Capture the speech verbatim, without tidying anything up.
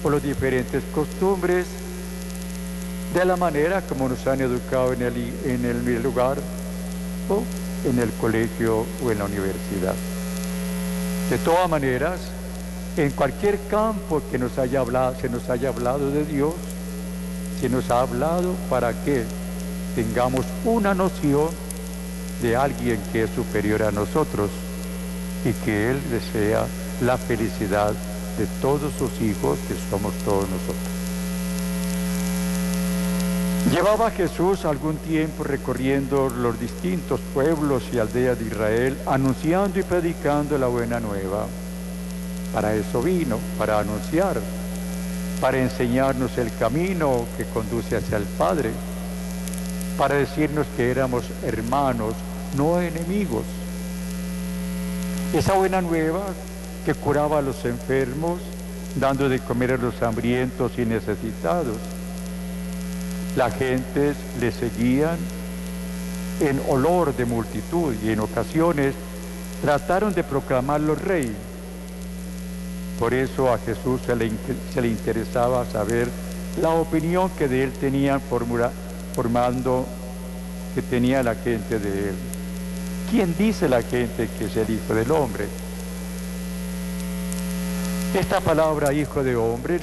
por las diferentes costumbres, de la manera como nos han educado en el, en el lugar o en el colegio o en la universidad. De todas maneras, en cualquier campo que nos haya hablado, se nos haya hablado de Dios, se nos ha hablado para que tengamos una noción de alguien que es superior a nosotros y que Él desea la felicidad de todos sus hijos, que somos todos nosotros. Llevaba Jesús algún tiempo recorriendo los distintos pueblos y aldeas de Israel, anunciando y predicando la buena nueva. Para eso vino, para anunciar, para enseñarnos el camino que conduce hacia el Padre, para decirnos que éramos hermanos, no enemigos. Esa buena nueva que curaba a los enfermos, dando de comer a los hambrientos y necesitados. La gente le seguían en olor de multitud y en ocasiones trataron de proclamarlo rey. Por eso a Jesús se le, se le interesaba saber la opinión que de él tenían formula, formando, que tenía la gente de él. ¿Quién dice la gente que es el Hijo del Hombre? Esta palabra Hijo de Hombre